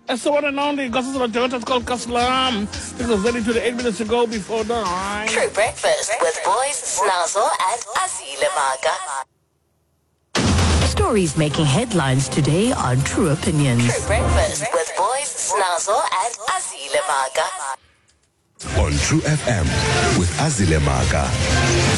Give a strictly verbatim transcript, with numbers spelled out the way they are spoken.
That's the one and only Gossip of Toyota. It's called Kaslam. This was ready to the eight minutes ago before nine. True Breakfast with Boys Snazo and Azile Maga. Stories making headlines today on True Opinions. True Breakfast with Boys Snazo and Azile Maga. On True F M with Azile Maga.